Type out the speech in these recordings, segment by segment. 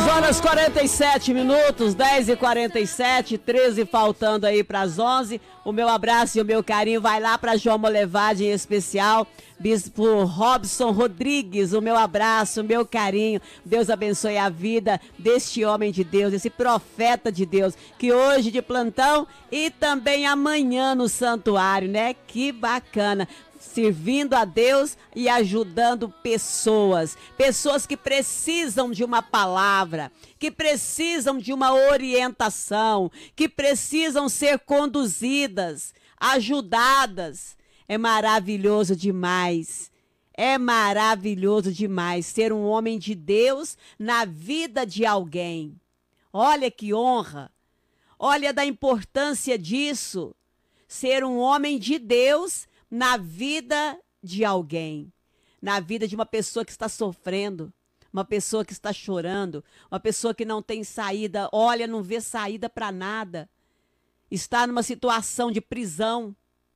horas 47 minutos, 10h47, 13 faltando aí para as 11. O meu abraço e o meu carinho vai lá para João Molevade em especial. Bispo Robson Rodrigues, o meu abraço, o meu carinho. Deus abençoe a vida deste homem de Deus, esse profeta de Deus, que hoje de plantão e também amanhã no santuário, né? Que bacana. Servindo a Deus e ajudando pessoas que precisam de uma palavra, que precisam de uma orientação, que precisam ser conduzidas, ajudadas. É maravilhoso demais. É maravilhoso demais ser um homem de Deus na vida de alguém. Olha que honra. Olha da importância disso. Ser um homem de Deus na vida de alguém, na vida de uma pessoa que está sofrendo, uma pessoa que está chorando, uma pessoa que não tem saída, olha, não vê saída para nada, está numa situação de prisão.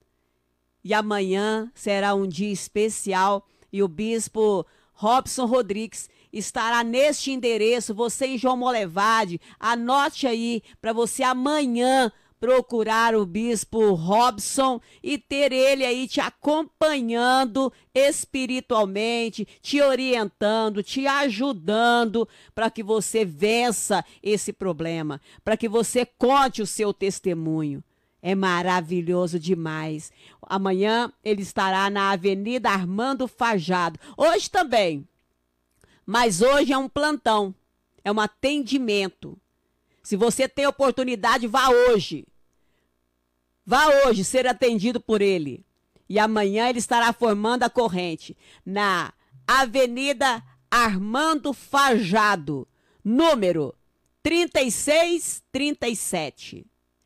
E amanhã será um dia especial e o bispo Robson Rodrigues estará neste endereço. Você em João Molevade, anote aí para você amanhã procurar o bispo Robson e ter ele aí te acompanhando espiritualmente, te orientando, te ajudando para que você vença esse problema, para que você conte o seu testemunho. É maravilhoso demais. Amanhã ele estará na Avenida Armando Fajado. Hoje também, mas hoje é um plantão, é um atendimento. Se você tem oportunidade, vá hoje. Vá hoje ser atendido por ele. E amanhã ele estará formando a corrente na Avenida Armando Fajado, número 3637.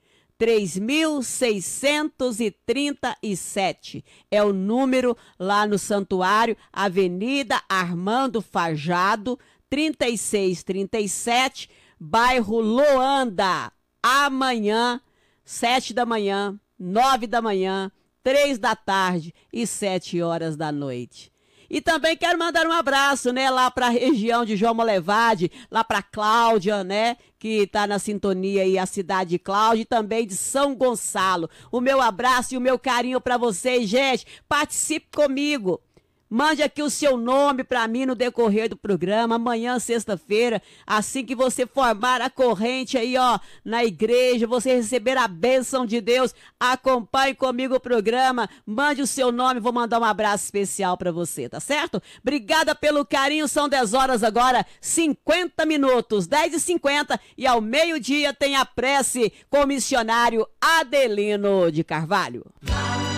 3637 é o número lá no santuário, Avenida Armando Fajado, 3637, bairro Loanda. Amanhã, 7 da manhã, 9 da manhã, 3 da tarde e 7 horas da noite. E também quero mandar um abraço, né, lá para a região de João Molevade, lá para Cláudia, né, que está na sintonia aí, a cidade de Cláudia, e também de São Gonçalo. O meu abraço e o meu carinho para vocês, gente. Participe comigo. Mande aqui o seu nome para mim no decorrer do programa, amanhã, sexta-feira, assim que você formar a corrente aí, ó, na igreja, você receber a bênção de Deus, acompanhe comigo o programa, mande o seu nome, vou mandar um abraço especial para você, tá certo? Obrigada pelo carinho, são 10 horas agora, 50 minutos, 10h50 e ao meio-dia tem a prece com o missionário Adelino de Carvalho.